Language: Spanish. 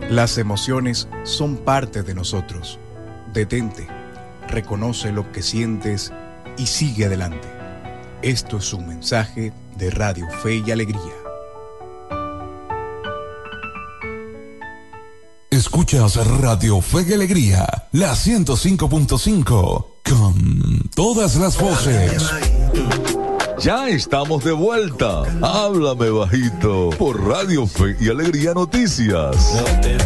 Las emociones son parte de nosotros. Detente, reconoce lo que sientes y sigue adelante. Esto es un mensaje de Radio Fe y Alegría. Escuchas Radio Fe y Alegría, la 105.5, con todas las voces. Ya estamos de vuelta. Háblame bajito por Radio Fe y Alegría Noticias.